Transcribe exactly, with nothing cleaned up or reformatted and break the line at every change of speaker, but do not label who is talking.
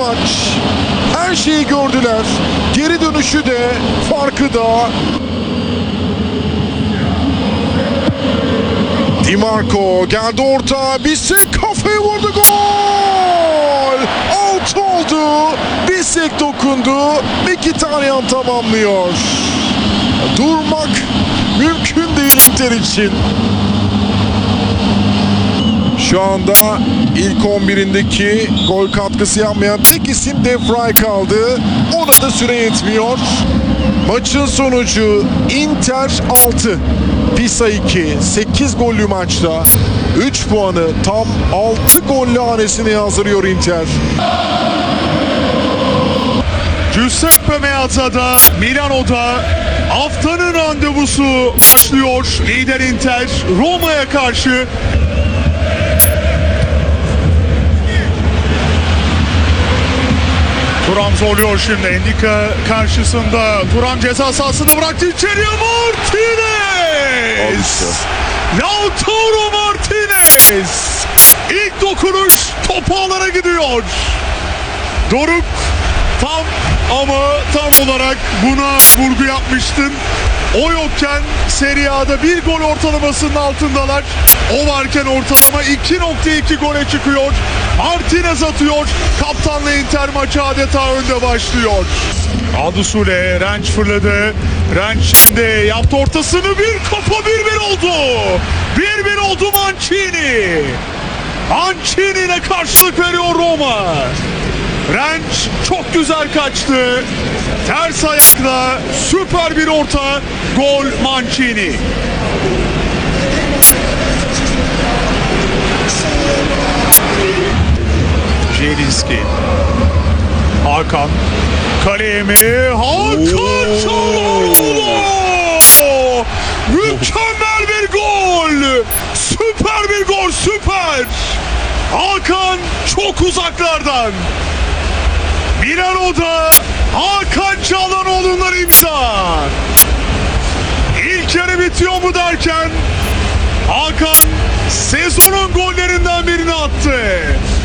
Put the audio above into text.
maç. Her şeyi gördüler. Geri dönüşü de, farkı da. Di Marco geldi orta. Bisek kafayı vurdu. Gol! Out oldu. Bisek dokundu. Mkhitaryan tamamlıyor. Durmak mümkün değil Inter için. Şu anda ilk on birindeki gol katkısı yapmayan tek isim De Vrij kaldı. Ona da süre yetmiyor. Maçın sonucu Inter altı, Pisa iki. sekiz gollü maçta üç puanı tam altı gollü hanesine yazdırıyor Inter.
Giuseppe Meazza'da, Milano'da haftanın randevusu başlıyor. Lider Inter Roma'ya karşı. Thuram zorluyor şimdi. Endika karşısında. Thuram ceza sahasında bıraktı içeriye. Martinez! Lautaro Martinez! İlk dokunuş top ağlara gidiyor. Doruk tam ama tam olarak buna vurgu yapmıştın. O yokken Serie A'da bir gol ortalamasının altındalar. O varken ortalama iki nokta iki gole çıkıyor. Martinez atıyor. Kaptanla Inter maçı adeta önde başlıyor. Aldı Sule. Renç fırladı. Renç şimdi yaptı ortasını. Bir kafa bir bir oldu. bir bir oldu Mancini. Mancini ile karşılık veriyor Roma. Renç çok güzel kaçtı. Ters ayakla süper bir orta. Gol Mancini. Zielinski. Hakan. Kaleye mi? Hakan Çalhanoğlu! Mükemmel bir gol! Süper bir gol, süper! Hakan çok uzaklardan. Milano'da Hakan Çalhanoğlu'ndan imza. İlk yarı bitiyor mu derken Hakan sezonun gollerinden birini attı.